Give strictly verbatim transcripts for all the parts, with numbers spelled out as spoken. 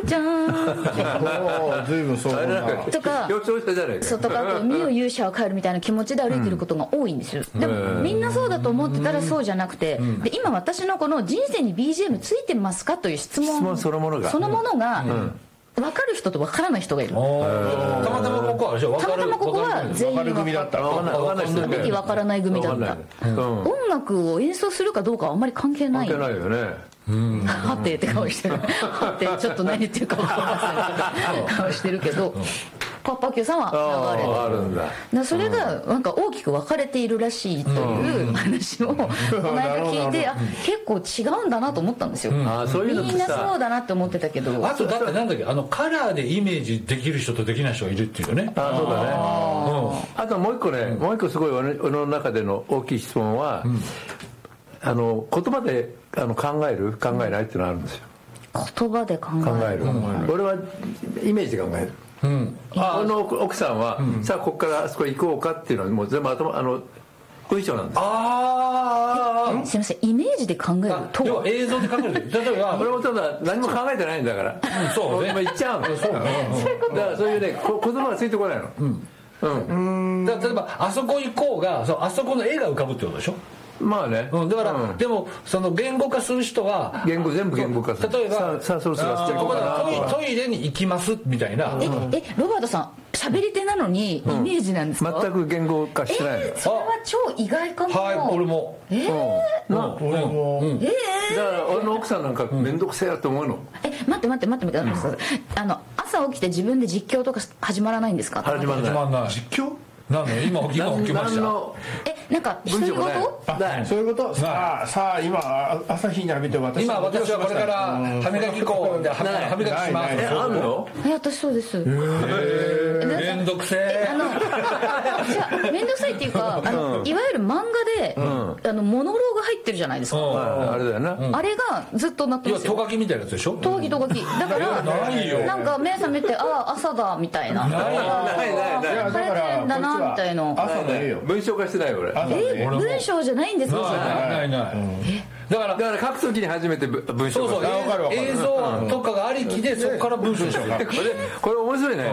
んちゃん随分そうなとか表彰者じゃないかそうとか、あと見よ勇者は帰るみたいな気持ちで歩いてることが多いんですよ、でもみんなそうだと思ってたらそうじゃなくて、で今私のこの人生に ビージーエム ついてますかという質問、 質問そのものがそのものが、分かる人と分からない人がいる。 たまたまここはたまたまここは全員分かる組だった。 分かんない人べき分からない組だった、うん、音楽を演奏するかどうかはあんまり関係ない関係ないよね。 はてって顔してるはてちょっと何言ってるか分からない顔してるけど、パッパ Q さんは流れてる。 あるんだ。 だそれがなんか大きく分かれているらしいという話をこの間聞いて、あ結構違うんだなと思ったんですよ、 あそういうのみんなそうだなって思ってたけど、 あとだってなんだっけ、あのカラーでイメージできる人とできない人がいるっていうね。 あそうだね。あともう一個ね、もう一個すごい俺の中での大きい質問は、あの言葉であの考える考えないっていうのがあるんですよ。 言葉で考える、 考える、俺はイメージで考える。うん、あ俺の奥さんは、うん、さあここからあそこ行こうかっていうのはもう全部頭あの文章なんです。 ああすいません、イメージで考えると要は映像で考える。例えば俺もただ何も考えてないんだから、 うん、そうね、 言っちゃうの。そうだからそういうね言葉がついてこないの。うんうん、だから例えばあそこ行こうが、そうあそこの絵が浮かぶってことでしょ。 まあね、 うん、だから、うん、でもその言語化する人は言語全部言語化する。 例えばさあさあそろそろしていこうかな、 トイレに行きますみたいな。 ええロバートさん喋り手なのにイメージなんですか、 うん、全く言語化してないの、 えー、それは超意外かも。 はい俺もえー、 うん、な俺も、うん、えー、だから俺の奥さんなんか面倒くせえやと思うの、うん、 え待って待って待って待って、うん、あの朝起きて自分で実況とか始まらないんですか。 始まらない。 実況なんで今今起きました。 えなんか独り言？ そういうこと。さあさあ今朝日に浴びて私今私はこれから歯磨き粉で歯磨きします。 えあるの？ え私そうです。 めんどくせえ。 あのじゃあめんどくさいっていうか、あのいわゆる漫画であのモノローグ入ってるじゃないですか。 あれだよな。 あれがずっとなってますよ。 ト書きみたいなやつでしょ。 ト書きト書きだからなんか目覚めてああ朝だみたいな。 ないないない。 晴れてるんだなみたいな。 朝だよ。 文章化してないよ俺。 え文章じゃないんですか。 ないない。だからだから書くときに初めて文章化。 そうそう映像とかがありきでそこから文章にしようか。 これこれ面白いね。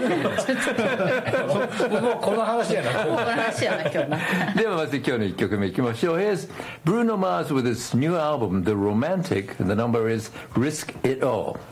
もうこの話やな。 この話やな今日な。 ではまず今日のいっきょくめいきましょう。Here's Bruno Mars with his new album The Romantic and the number is Risk It All.